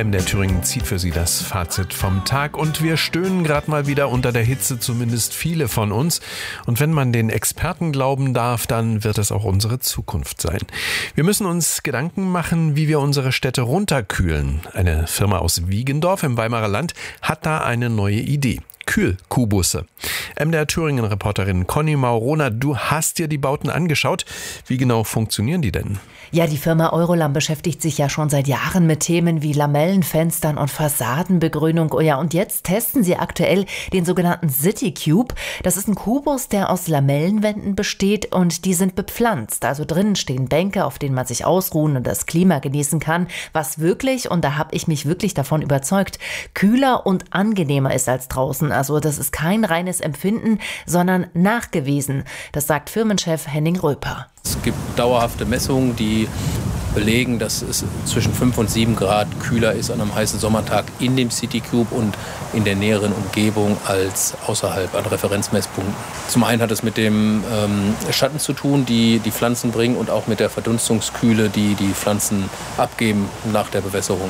MDR Thüringen zieht für Sie das Fazit vom Tag und wir stöhnen gerade mal wieder unter der Hitze, zumindest viele von uns. Und wenn man den Experten glauben darf, dann wird es auch unsere Zukunft sein. Wir müssen uns Gedanken machen, wie wir unsere Städte runterkühlen. Eine Firma aus Wiegendorf im Weimarer Land hat da eine neue Idee. Kühlkubusse. MDR Thüringen-Reporterin Conny Maurona, du hast dir die Bauten angeschaut. Wie genau funktionieren die denn? Ja, die Firma Eurolam beschäftigt sich ja schon seit Jahren mit Themen wie Lamellenfenstern und Fassadenbegrünung. Oh ja, und jetzt testen sie aktuell den sogenannten City Cube. Das ist ein Kubus, der aus Lamellenwänden besteht und die sind bepflanzt. Also drinnen stehen Bänke, auf denen man sich ausruhen und das Klima genießen kann, was wirklich, und da habe ich mich wirklich davon überzeugt, kühler und angenehmer ist als draußen. Also das ist kein reines Empfinden, sondern nachgewiesen. Das sagt Firmenchef Henning Röper. Es gibt dauerhafte Messungen, die belegen, dass es zwischen 5 und 7 Grad kühler ist an einem heißen Sommertag in dem City Cube und in der näheren Umgebung als außerhalb an Referenzmesspunkten. Zum einen hat es mit dem Schatten zu tun, die die Pflanzen bringen, und auch mit der Verdunstungskühle, die die Pflanzen abgeben nach der Bewässerung.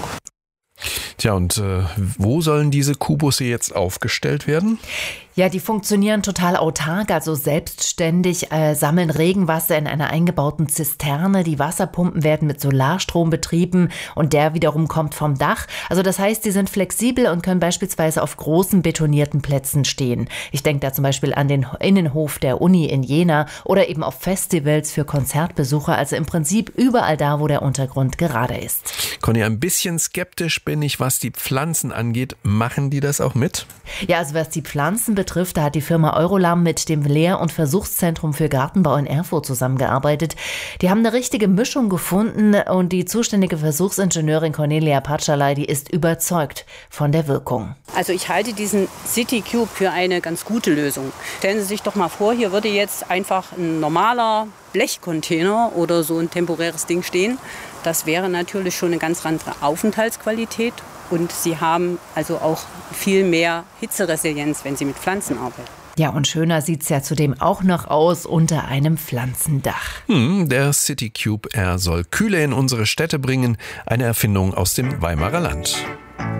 Tja, und wo sollen diese Kubusse jetzt aufgestellt werden? Ja, die funktionieren total autark, also selbstständig, sammeln Regenwasser in einer eingebauten Zisterne. Die Wasserpumpen werden mit Solarstrom betrieben und der wiederum kommt vom Dach. Also das heißt, die sind flexibel und können beispielsweise auf großen betonierten Plätzen stehen. Ich denke da zum Beispiel an den Innenhof der Uni in Jena oder eben auf Festivals für Konzertbesucher. Also im Prinzip überall da, wo der Untergrund gerade ist. Conny, ein bisschen skeptisch bin ich, was die Pflanzen angeht. Machen die das auch mit? Ja, also was die Pflanzen betrifft, da hat die Firma Eurolam mit dem Lehr- und Versuchszentrum für Gartenbau in Erfurt zusammengearbeitet. Die haben eine richtige Mischung gefunden und die zuständige Versuchsingenieurin Cornelia Patschalay, die ist überzeugt von der Wirkung. Also ich halte diesen City Cube für eine ganz gute Lösung. Stellen Sie sich doch mal vor, hier würde jetzt einfach ein normaler Blechcontainer oder so ein temporäres Ding stehen. Das wäre natürlich schon eine ganz andere Aufenthaltsqualität. Und Sie haben also auch viel mehr Hitzeresilienz, wenn Sie mit Pflanzen arbeiten. Ja, und schöner sieht's ja zudem auch noch aus unter einem Pflanzendach. Der City Cube, er soll Kühle in unsere Städte bringen. Eine Erfindung aus dem Weimarer Land.